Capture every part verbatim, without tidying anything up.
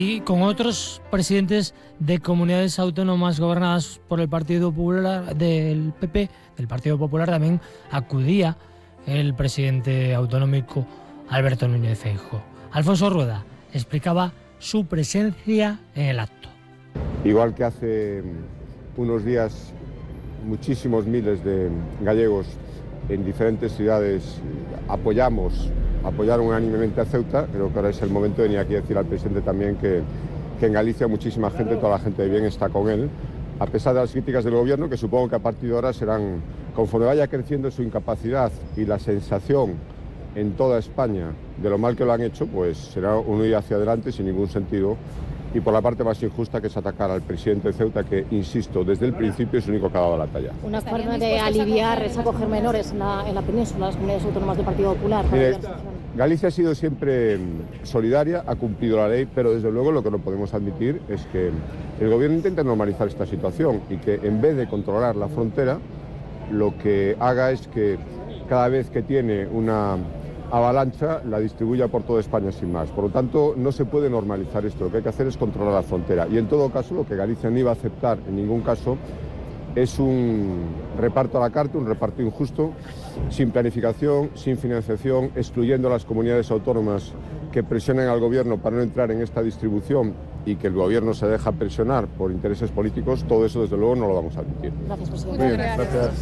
Y con otros presidentes de comunidades autónomas gobernadas por el Partido Popular del P P, del Partido Popular, también acudía el presidente autonómico Alberto Núñez Feijóo. Alfonso Rueda explicaba su presencia en el acto. Igual que hace unos días muchísimos miles de gallegos en diferentes ciudades apoyamos, apoyaron unánimemente a Ceuta, creo que ahora es el momento de venir aquí a decir al presidente también que, que en Galicia muchísima gente, toda la gente de bien está con él, a pesar de las críticas del gobierno, que supongo que a partir de ahora serán, conforme vaya creciendo su incapacidad y la sensación en toda España de lo mal que lo han hecho, pues será un ir hacia adelante sin ningún sentido. Y por la parte más injusta, que es atacar al presidente de Ceuta, que, insisto, desde el principio es el único que ha dado la talla. Una forma de aliviar es acoger menores en la, en la península, las comunidades autónomas del Partido Popular. Mire, Galicia ha sido siempre solidaria, ha cumplido la ley, pero desde luego lo que no podemos admitir es que el gobierno intente normalizar esta situación y que en vez de controlar la frontera, lo que haga es que cada vez que tiene una avalancha la distribuya por toda España sin más. Por lo tanto, no se puede normalizar esto. Lo que hay que hacer es controlar la frontera. Y en todo caso, lo que Galicia no iba a aceptar en ningún caso es un reparto a la carta, un reparto injusto, sin planificación, sin financiación, excluyendo a las comunidades autónomas que presionen al gobierno para no entrar en esta distribución y que el gobierno se deja presionar por intereses políticos. Todo eso, desde luego, no lo vamos a admitir. Gracias, presidente. Muy bien, gracias.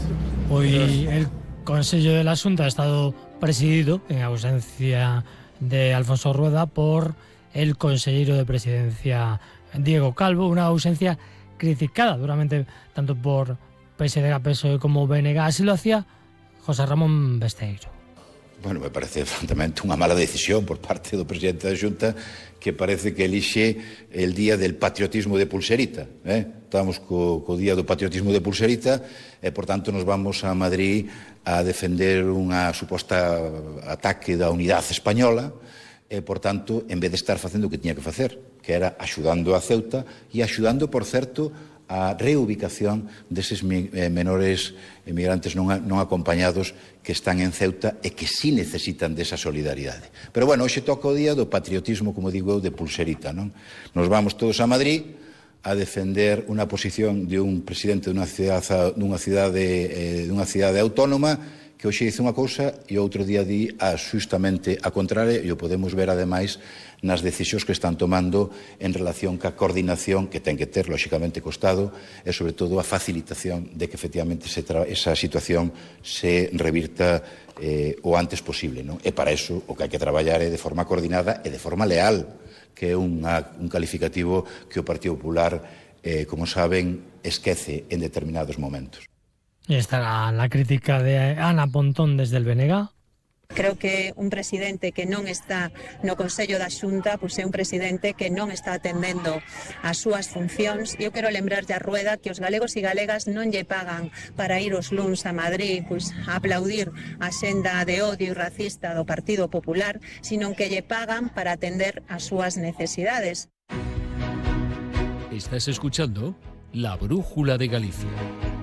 Hoy el Consejo de la Xunta ha estado presidido, en ausencia de Alfonso Rueda, por el consejero de Presidencia Diego Calvo, una ausencia criticada duramente tanto por P S D G, P S O E como B N G. Así lo hacía José Ramón Besteiro. Bueno, me parece francamente unha mala decisión por parte do presidente da Xunta, que parece que elixe el día del patriotismo de pulserita. Eh? Estamos co, co día do patriotismo de pulserita e, por tanto, nos vamos a Madrid a defender unha suposta ataque da unidade española e, por tanto, en vez de estar facendo o que tiña que facer, que era axudando a Ceuta e axudando, por certo, a reubicación deses menores emigrantes non, non acompañados que están en Ceuta e que sí necesitan desa solidaridade. Pero, bueno, hoxe toca o día do patriotismo, como digo eu, de pulserita, non? Nos vamos todos a Madrid a defender unha posición de un presidente dunha cidade, dunha cidade, eh, dunha cidade autónoma que hoxe dice unha cousa e outro día di a xustamente a contraria, e o podemos ver, ademais, nas decisións que están tomando en relación ca coordinación que ten que ter, lóxicamente, co Estado e, sobre todo, a facilitación de que, efectivamente, se tra esa situación se revirta eh, o antes posible, non? E para eso o que hai que traballar é de forma coordinada e de forma leal, que é unha, un calificativo que o Partido Popular, eh, como saben, esquece en determinados momentos. Y está la crítica de Ana Pontón desde el B N G. Creo que un presidente que non está no Consello da Xunta pois é un presidente que non está atendendo as súas funcións. Eu quero lembrarlle a Rueda que os galegos e galegas non lle pagan para ir os luns a Madrid pois a aplaudir a senda de odio e racista do Partido Popular, sino que lle pagan para atender as súas necesidades. Estás escuchando La Brújula de Galicia.